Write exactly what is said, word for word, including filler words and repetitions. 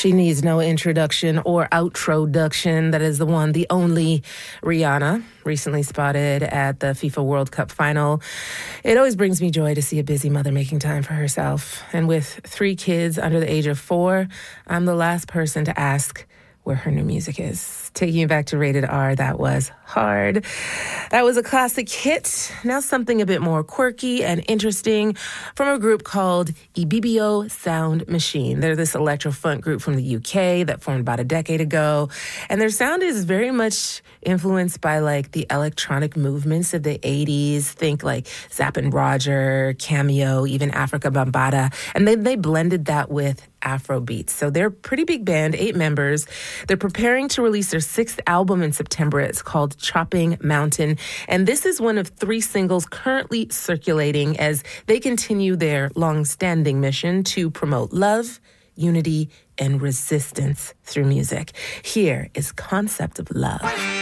She needs no introduction or outroduction. That is the one, the only Rihanna, recently spotted at the FIFA World Cup final. It always brings me joy to see a busy mother making time for herself. And with three kids under the age of four, I'm the last person to ask where her new music is. Taking you back to Rated R, that was Hard. That was a classic hit. Now something a bit more quirky and interesting from a group called Ibibio Sound Machine. They're this electro-funk group from the U K that formed about a decade ago. And their sound is very much influenced by like the electronic movements of the eighties. Think like Zapp and Roger, Cameo, even Africa Bambaataa. And they, they blended that with Afro beats. So they're a pretty big band, eight members. They're preparing to release their sixth album in September. It's called Chopping Mountain. And this is one of three singles currently circulating as they continue their long-standing mission to promote love, unity, and resistance through music. Here is Concept of Love.